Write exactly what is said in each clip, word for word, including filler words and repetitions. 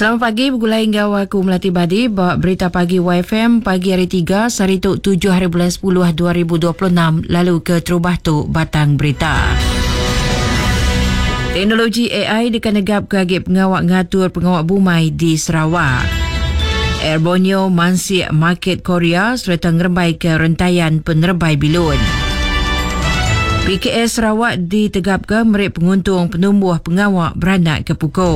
Selamat pagi, bergulai hingga aku Melati Badi. Bawa berita pagi Y F M pagi hari tiga, Sarituk tujuh hari bulan sepuluh dua ribu dua puluh enam. Lalu ke Terubah tu Batang Berita. Teknologi A I dikanegap kagip pengawak ngatur pengawak bumai di Sarawak. Air Borneo mansik market Korea serta ngerembai ke rentaian penerbai bilun. P K S Sarawak ditegapkan merik penguntung penumbuh pengawak beranak ke pukul.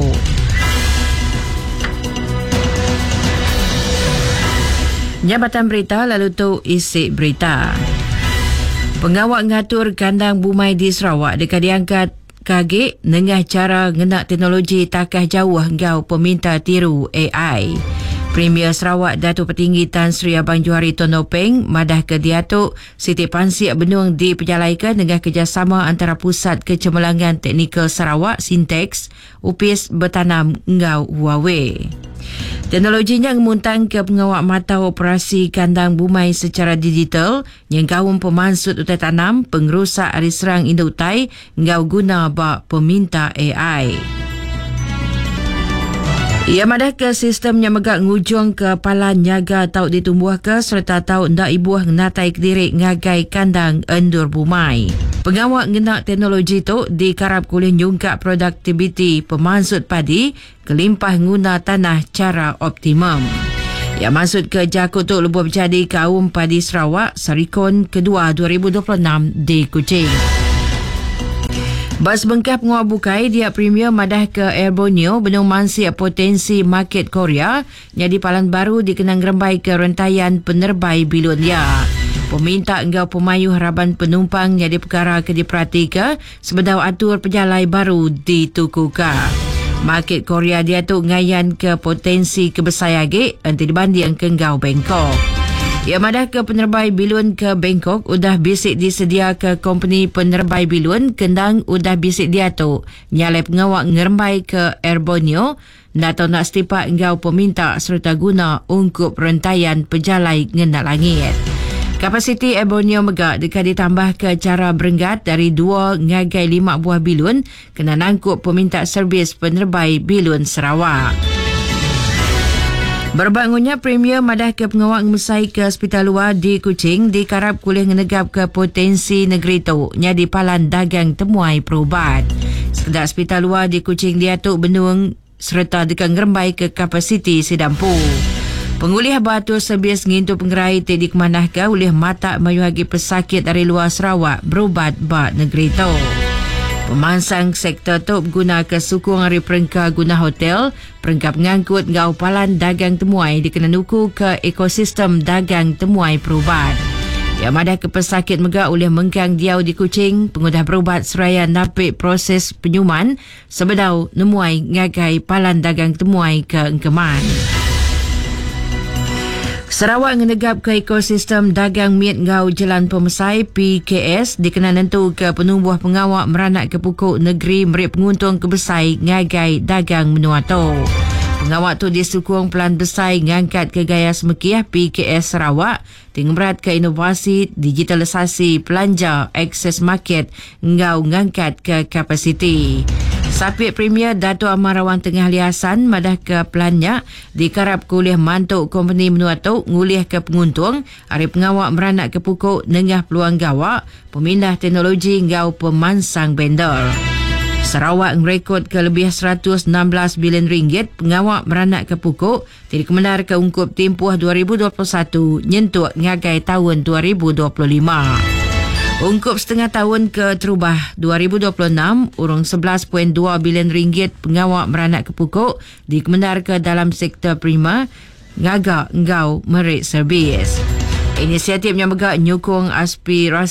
Jabatan Berita lalu tu isi berita. Pengawak ngatur kandang bumai di Sarawak dekat diangkat kagik nengah cara ngenak teknologi takah jauh ngau peminta tiru A I. Premier Sarawak Datuk Petinggi Tan Sri Abang Johari Tonopeng madah ke Diatuk Siti Pansik Benung diperjalaikan dengan kerjasama antara Pusat Kecemerlangan Teknikal Sarawak Sintex U P I S bertanam ngau Huawei. Teknologinya ngemuntang ke pengawak mata operasi kandang bumai secara digital yang kaum pemansut utai tanam pengerusak ari serang indah utai ngau guna bak peminta A I. Ia madah ke sistem yang megak ngujung ke palan nyaga tau ditumbuh ke serta tau ndak ibuah ngatai kedirik ngagai kandang endur bumai. Pengawak ngenak teknologi tu dikarap kulit nyungkap produktiviti pemansut padi kelimpah guna tanah cara optimum. Yang maksud ke jakut tu lebuh berjadi kaum padi Sarawak Sarikon kedua dua ribu dua puluh enam di Kuching. Bas bengkah penguat bukai dia premier madah ke Air Borneo benung mansik potensi market Korea jadi palan baru dikenang rembai ke rentaian penerbai bilun dia. Peminta engkau pemayuh harapan penumpang jadi perkara ke diperhatika sebedau atur pejalai baru ditukuka. Market Korea dia tu ngayan ke potensi kebesayage anti dibanding ke engkau Bangkok. Ia madah ke penerbai bilun ke Bangkok udah bisik disedia ke company penerbai bilun kendang udah bisik dia tu nyalai pengawak ngerembai ke Air Borneo atau nak setipak engkau peminta serta guna ungkup rentaian pejalai ngenak langit. Kapasiti Air Borneo megak dekat ditambah ke cara berenggat dari dua ngagai lima buah bilun kena nangkup peminta servis penerbai bilun Sarawak. Berbangunnya Premier madah ke pengawak ngemesai ke hospital luar di Kuching dikarap kuliah ngenegap ke potensi negeri tu nyadi palan dagang temuai perubat. Sekedar hospital luar di Kuching dia tu benung serta dekat ngerembai ke kapasiti sedampu. Pengulih batu servis ngintu penggerai tidak dikemanahkan oleh mata mayuhagi pesakit dari luar Sarawak berubat bak negeri tu. Pemansang sektor tu guna ke sukung hari perengka guna hotel, perengkap ngangkut ngau palan dagang temuai dikena nuku ke ekosistem dagang temuai perubat. Yang madah ke pesakit megak oleh mengkang diau di Kuching, pengudah berubat seraya napik proses penyuman sebedau nemuai ngagai palan dagang temuai ke engkeman. Sarawak ngenegap ke ekosistem dagang miet ngau Jalan Pemesai P K S dikena nentu ke penumbuh pengawak meranak ke pukuk negeri merik penguntung ke besai ngagai dagang menua tu. Pengawak tu disukung pelan besai ngangkat ke gaya semekiah P K S Sarawak tingberat ke inovasi digitalisasi pelanja akses market ngau ngangkat ke kapasiti. Sapit Premier Dato' Amarawan Tengah Liasan madah ke pelannya dikarap kuliah mantuk company menua tu ngulih ke penguntung hari pengawak meranak ke pukuk nengah peluang gawak pemindah teknologi ngau pemansang vendor. Sarawak merekod ke lebih seratus enam belas bilion ringgit pengawak meranak ke pukuk tidak kemenar ke ungkup tempoh dua ribu dua puluh satu nyentuk ngagai tahun dua ribu dua puluh lima. Ungkup setengah tahun ke Terubah dua ribu dua puluh enam, urung sebelas perpuluhan dua bilion ringgit pengawak meranak ke pukuk dikemenar ke dalam sektor prima, ngagak ngau merik servis. Inisiatifnya megak nyukung aspirasi